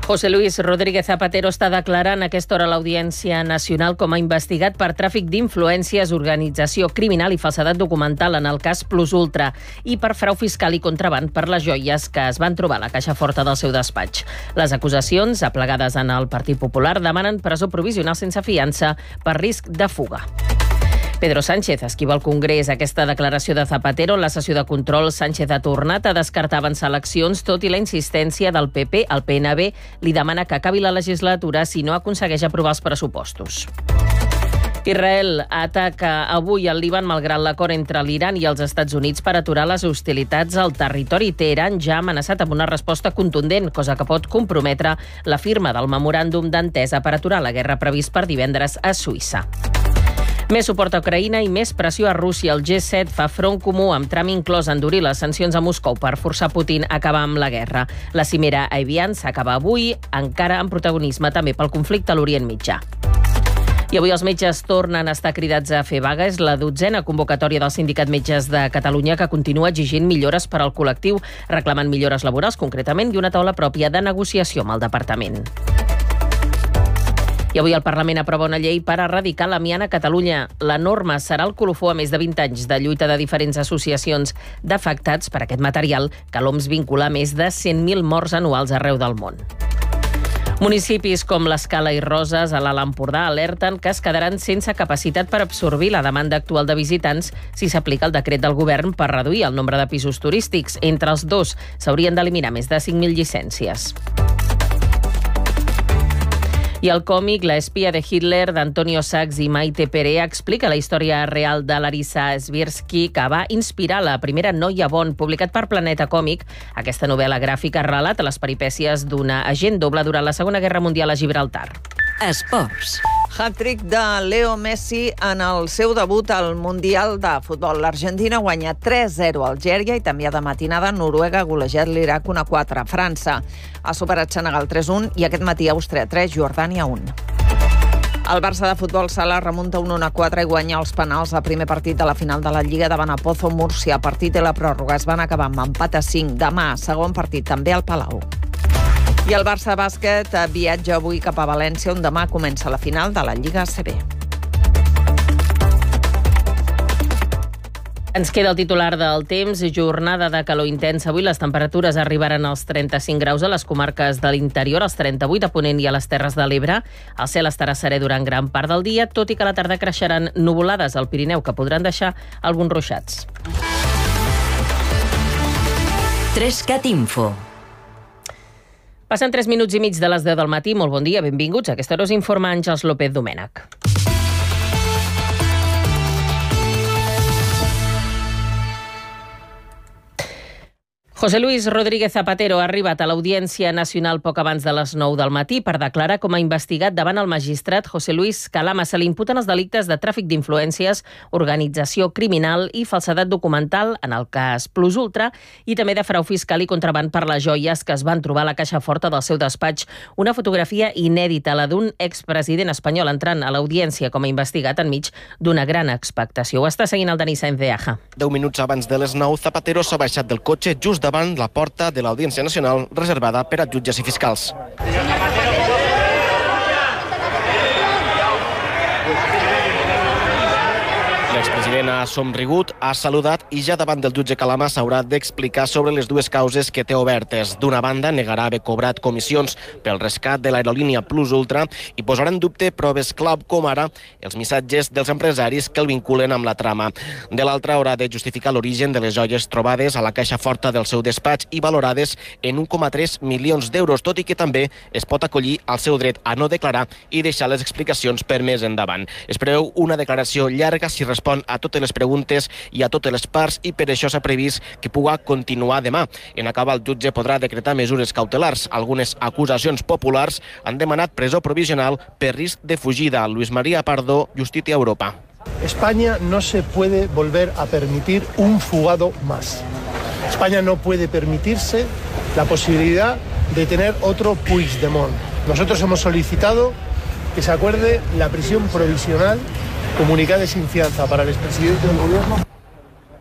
José Luis Rodríguez Zapatero està declarant a aquesta hora a l'Audiència Nacional com a investigat per tràfic d'influències, organització criminal i falsedat documental en el cas Plus Ultra i per frau fiscal i contraban per les joies que es van trobar a la caixa forta del seu despatx. Les acusacions, aplegades en el Partit Popular, demanen presó provisional sense fiança per risc de fuga. Pedro Sánchez esquiva al Congrés. Aquesta declaració de Zapatero en la sessió de control, Sánchez ha tornat a descartar avançar eleccions, tot i la insistència del PP. El PNB li demana que acabi la legislatura si no aconsegueix aprovar els pressupostos. Israel ataca avui el Líban malgrat l'acord entre l'Iran i els Estats Units per aturar les hostilitats al territori. Teheran ja ha amenaçat amb una resposta contundent, cosa que pot comprometre la firma del memoràndum d'entesa per aturar la guerra previst per divendres a Suïssa. Més suport a Ucraïna i més pressió a Rússia. El G7 fa front comú amb tram inclòs endurir les sancions a Moscou per forçar Putin a acabar amb la guerra. La cimera a Evian s'acaba avui, encara amb protagonisme també pel conflicte a l'Orient Mitjà. I avui els metges tornen a estar cridats a fer vaga. És la 12a convocatòria del Sindicat Metges de Catalunya, que continua exigint millores per al col·lectiu, reclamant millores laborals concretament i una taula pròpia de negociació amb el departament. I avui el Parlament aprova una llei per erradicar l'amiant a Catalunya. La norma serà el colofó a més de 20 anys de lluita de diferents associacions d'afectats per aquest material que l'OMS vincula a més de 100.000 morts anuals arreu del món. Municipis com l'Escala i Roses, a l'Alt Empordà, alerten que es quedaran sense capacitat per absorbir la demanda actual de visitants si s'aplica el decret del govern per reduir el nombre de pisos turístics. Entre els dos s'haurien d'eliminar més de 5.000 llicències. I el còmic La espia de Hitler, d'Antonio Sachs i Maite Perea, explica la història real de Larissa Swirsky, que va inspirar la primera noia Bond, publicat per Planeta Còmic. Aquesta novel·la gràfica relata les peripècies d'una agent doble durant la Segona Guerra Mundial a Gibraltar. Esports. Hat-trick de Leo Messi en el seu debut al Mundial de Futbol. L'Argentina guanya 3-0 a Algèria i també de matinada Noruega ha golejat l'Iraq 1-4. França ha superat Senegal 3-1 i aquest matí Àustria 3, Jordània 1. El Barça de futbol sala remunta un 1-4 i guanya els penals al primer partit de la final de la Lliga davant a Pozo Múrcia. El partit i la pròrroga es van acabar amb empat a 5. Demà, segon partit també al Palau. I el Barça de bàsquet viatja avui cap a València, on demà comença la final de la Lliga ACB. Ens queda el titular del temps. Jornada de calor intensa. Avui les temperatures arribaran als 35 graus a les comarques de l'interior, als 38 a Ponent i a les Terres de l'Ebre. El cel estarà serè durant gran part del dia, tot i que a la tarda creixeran nuvolades al Pirineu, que podran deixar alguns ruixats. 3CAT Info. Passen 3 minuts i mig de les 10 del matí. Molt bon dia, benvinguts. A aquesta hora us informa Àngels López Domènech. José Luis Rodríguez Zapatero ha arribat a l'Audiència Nacional poc abans de les 9 del matí per declarar com a investigat davant el magistrat José Luis Calama. Se li imputen els delictes de tràfic d'influències, organització criminal i falsedat documental en el cas Plus Ultra i també de frau fiscal i contraban per les joies que es van trobar a la caixa forta del seu despatx. Una fotografia inèdita, la d'un expresident espanyol entrant a l'audiència com a investigat enmig d'una gran expectació. Ho està seguint el Denis Sainz de Aja. 10 minuts abans de les 9, Zapatero s'ha baixat del cotxe just davant la porta de l'Audiència Nacional reservada per a jutges i fiscals. L'expresident ha somrigut, ha saludat i ja davant del jutge Calama s'haurà d'explicar sobre les dues causes que té obertes. D'una banda, negarà haver cobrat comissions pel rescat de l'aerolínia Plus Ultra i posarà en dubte proves clau com ara els missatges dels empresaris que el vinculen amb la trama. De l'altra, haurà de justificar l'origen de les joies trobades a la caixa forta del seu despatx i valorades en 1,3 milions d'euros, tot i que també es pot acollir al seu dret a no declarar i deixar les explicacions per més endavant. Es preveu una declaració llarga si respon a totes les preguntes i a totes les parts i per això s'ha previst que pugui continuar demà. En acabar, el jutge podrà decretar mesures cautelars. Algunes acusacions populars han demanat presó provisional per risc de fugida. Luis María Pardo, Justícia Europa. España no se puede volver a permitir un fugado más. España no puede permitirse la posibilidad de tener otro Puigdemont. Nosotros hemos solicitado que se acuerde la prisión provisional comunicada sin fianza para el expresidente del gobierno.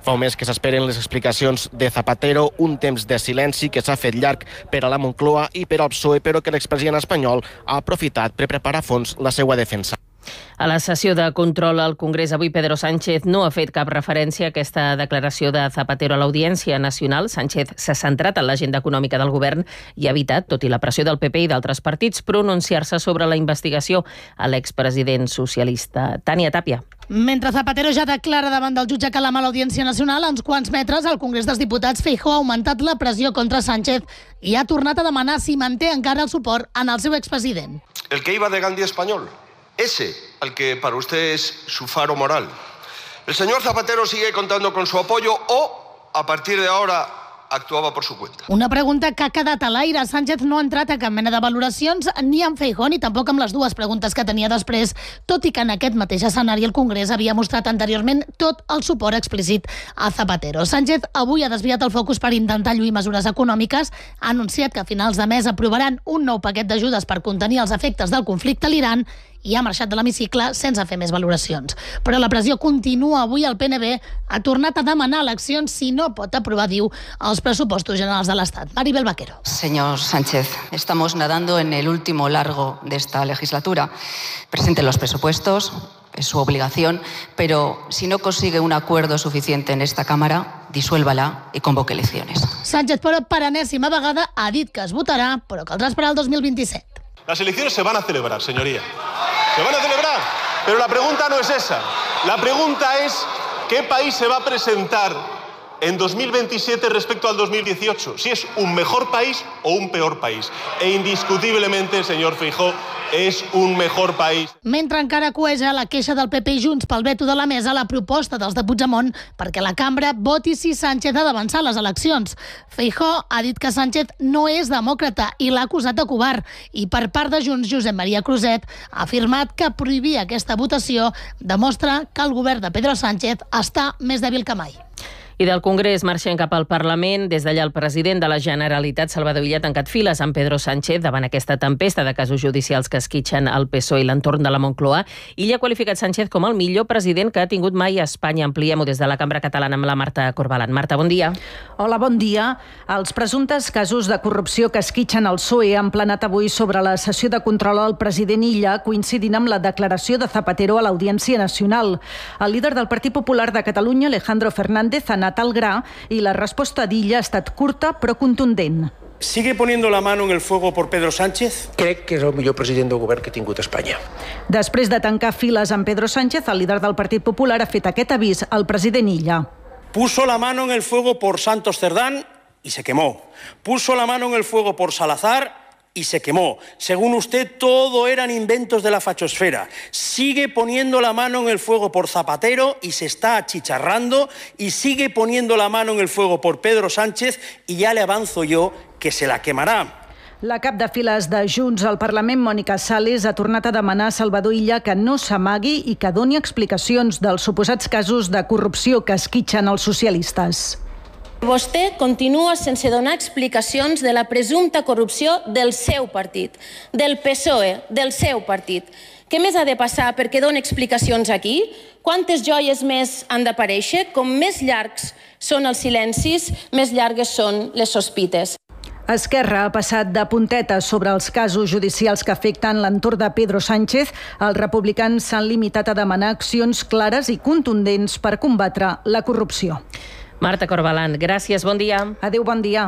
Fa un mes que s'esperen les explicacions de Zapatero, un temps de silenci que s'ha fet llarg per a la Moncloa i per al PSOE, però que l'expresident espanyol ha aprofitat per preparar a fons la seva defensa. A la sessió de control al Congrés avui, Pedro Sánchez no ha fet cap referència a aquesta declaració de Zapatero a l'Audiència Nacional. Sánchez s'ha centrat en l'agenda econòmica del govern i ha evitat, tot i la pressió del PP i d'altres partits, pronunciar-se sobre la investigació a l'expresident socialista. Tània Tàpia. Mentre Zapatero ja declara davant del jutge Calam a l'Audiència Nacional, a uns quants metres al Congrés dels Diputats, Feijóo ha augmentat la pressió contra Sánchez i ha tornat a demanar si manté encara el suport en el seu expresident. El que iba de Gandhi español. Ese, al que para usted es su faro moral. ¿El señor Zapatero sigue contando con su apoyo o, a partir de ahora, actuava por su cuenta? Una pregunta que ha quedat a l'aire. Sánchez no ha entrat a cap mena de valoracions ni amb Feijóo ni tampoc amb les dues preguntes que tenia després, tot i que en aquest mateix escenari el Congrés havia mostrat anteriorment tot el suport explícit a Zapatero. Sánchez avui ha desviat el focus per intentar lluir mesures econòmiques, ha anunciat que a finals de mes aprovaran un nou paquet d'ajudes per contenir els efectes del conflicte a l'Iran i ha marxat de l'hemicicle sense fer més valoracions. Però la pressió continua. Avui el PNB ha tornat a demanar eleccions si no pot aprovar, diu, els pressupostos generals de l'Estat. Maribel Vaquero. Señor Sánchez, estamos nadando en el último largo de esta legislatura. Presente los presupuestos, es su obligación, pero si no consigue un acuerdo suficiente en esta Cámara, disuélvala y convoque elecciones. Sánchez, però per enèsima vegada, ha dit que es votarà, però caldrà esperar el 2027. Las elecciones se van a celebrar, señoría. Se van a celebrar, pero la pregunta no es esa. La pregunta es ¿qué país se va a presentar en 2027 respecto al 2018? Si es un mejor país o un peor país. E indiscutiblemente, señor Feijóo, és un mejor país. Mentre encara cueja la queixa del PP i Junts pel veto de la mesa, la proposta dels de Puigdemont perquè la cambra voti si Sánchez ha d'avançar les eleccions. Feijóo ha dit que Sánchez no és demòcrata i l'ha acusat de covard. I per part de Junts, Josep Maria Cruzet ha afirmat que prohibir aquesta votació demostra que el govern de Pedro Sánchez està més dèbil que mai. I del Congrés marxem cap al Parlament. Des d'allà el president de la Generalitat, Salvador Illa, ha tancat files amb Pedro Sánchez davant aquesta tempesta de casos judicials que esquitxen el PSOE i l'entorn de la Moncloa. Illa ha qualificat Sánchez com el millor president que ha tingut mai a Espanya. Ampliem-ho des de la Cambra Catalana amb la Marta Corbalan. Marta, bon dia. Hola, bon dia. Els presumptes casos de corrupció que esquitxen el PSOE han planat avui sobre la sessió de control al president Illa, coincidint amb la declaració de Zapatero a l'Audiència Nacional. El líder del Partit Popular de Catalunya, Alejandro Fernández, ha anat al gra i la resposta d'Illa ha estat curta però contundent. ¿Sigue poniendo la mano en el fuego por Pedro Sánchez? Crec que és el millor president del govern que ha tingut Espanya. Després de tancar files amb Pedro Sánchez, el líder del Partit Popular ha fet aquest avís al president Illa. Puso la mano en el fuego por Santos Cerdán y se quemó. Puso la mano en el fuego por Salazar y se quemó. Según usted, todo eran inventos de la fachosfera. Sigue poniendo la mano en el fuego por Zapatero y se está achicharrando, y sigue poniendo la mano en el fuego por Pedro Sánchez y ya le avanzo yo que se la quemará. La cap de files de Junts al Parlament, Mònica Sales, ha tornat a demanar a Salvador Illa que no s'amagui i que doni explicacions dels suposats casos de corrupció que esquitxen els socialistes. Vostè continua sense donar explicacions de la presumpta corrupció del seu partit, del PSOE, del seu partit. Què més ha de passar perquè doni explicacions aquí? Quantes joies més han d'aparèixer? Com més llargs són els silencis, més llargues són les sospites. Esquerra ha passat de puntetes sobre els casos judicials que afecten l'entorn de Pedro Sánchez. Els republicans s'han limitat a demanar accions clares i contundents per combatre la corrupció. Marta Corbalan, gràcies, bon dia. Adéu, bon dia.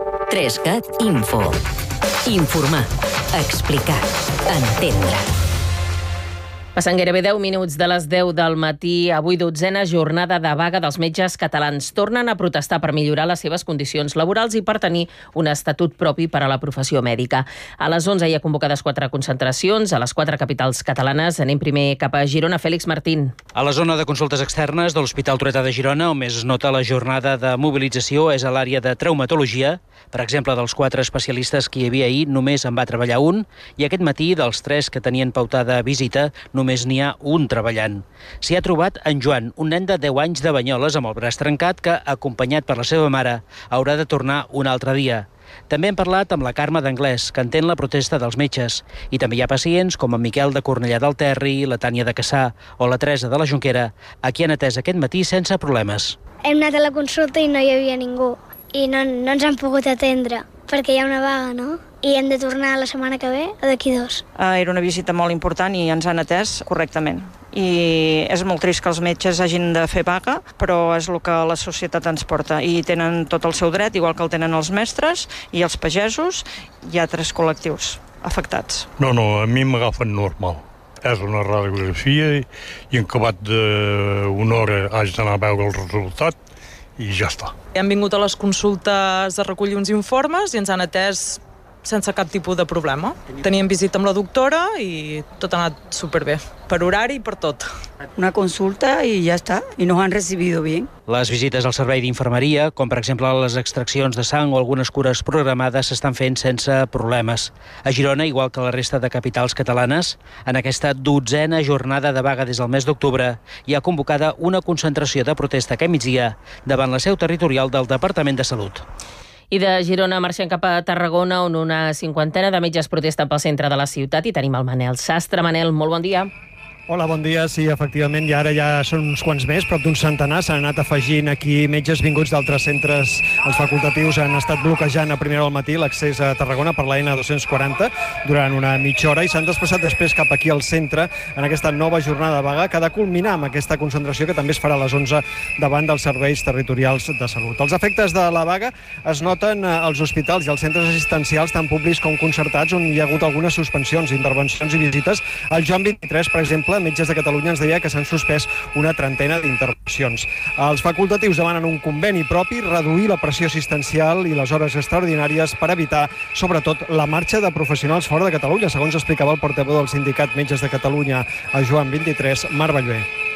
3CAT Info. Informar, explicar, entendre. Passen gairebé 10 minuts de les 10 del matí. Avui 12a jornada de vaga dels metges catalans. Tornen a protestar per millorar les seves condicions laborals i per tenir un estatut propi per a la professió mèdica. A les 11 hi ha convocades 4 concentracions a les 4 capitals catalanes. Anem primer cap a Girona. Fèlix Martín. A la zona de consultes externes de l'Hospital Trueta de Girona, on més es nota la jornada de mobilització, és a l'àrea de traumatologia. Per exemple, dels 4 especialistes que hi havia ahir, només en va treballar un, i aquest matí, dels 3 que tenien pautada visita, només només n'hi ha un treballant. S'hi ha trobat en Joan, un nen de 10 anys de Banyoles amb el braç trencat que, acompanyat per la seva mare, haurà de tornar un altre dia. També hem parlat amb la Carme d'Anglès, que entén la protesta dels metges. I també hi ha pacients com en Miquel de Cornellà del Terri, la Tània de Cassà o la Teresa de la Jonquera, a qui han atès aquest matí sense problemes. Hem anat a la consulta i no hi havia ningú. I no ens han pogut atendre, perquè hi ha una vaga, no? I hem de tornar la setmana que ve o d'aquí 2. Era una visita molt important i ens han atès correctament. I és molt trist que els metges hagin de fer vaga, però és el que la societat ens porta. I tenen tot el seu dret, igual que el tenen els mestres i els pagesos i altres col·lectius afectats. No, a mi m'agafen normal. És una radiografia i en acabat d'una hora haig d'anar a veure el resultat i ja està. Hem vingut a les consultes a recollir uns informes i ens han atès sense cap tipus de problema. Teníem visita amb la doctora i tot ha anat superbé, per horari i per tot. Una consulta i ja està, i nos han recibido bien. Les visites al servei d'infermeria, com per exemple les extraccions de sang o algunes cures programades, s'estan fent sense problemes. A Girona, igual que la resta de capitals catalanes, en aquesta 12a jornada de vaga des del mes d'octubre, hi ha convocada una concentració de protesta aquest migdia davant la seu territorial del Departament de Salut. I de Girona marxem cap a Tarragona, on una cinquantena de metges protesten pel centre de la ciutat, i tenim el Manel Sastre. Manel, molt bon dia. Hola, bon dia. Sí, efectivament, i ara ja són uns quants més, prop d'un centenar. S'han anat afegint aquí metges vinguts d'altres centres. Els facultatius han estat bloquejant a primera hora del matí l'accés a Tarragona per la N240 durant una mitja hora i s'han desplaçat després cap aquí al centre en aquesta nova jornada de vaga que ha de culminar amb aquesta concentració que també es farà a les 11 davant dels serveis territorials de salut. Els efectes de la vaga es noten als hospitals i als centres assistencials tant públics com concertats, on hi ha hagut algunes suspensions, intervencions i visites. El Joan 23, per exemple, Metges de Catalunya ens deia que s'han suspès una trentena d'intervencions. Els facultatius demanen un conveni propi, reduir la pressió assistencial i les hores extraordinàries per evitar, sobretot, la marxa de professionals fora de Catalunya, segons explicava el portaveu del sindicat Metges de Catalunya, a Joan 23, Marc Ballbé.